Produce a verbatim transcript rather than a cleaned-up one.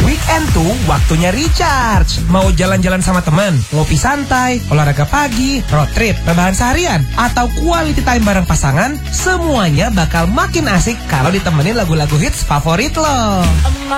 Weekend tuh waktunya recharge. Mau jalan-jalan sama teman, ngopi santai, olahraga pagi, road trip, rebahan seharian, atau quality time bareng pasangan, semuanya bakal makin asik kalau ditemenin lagu-lagu hits favorit lo.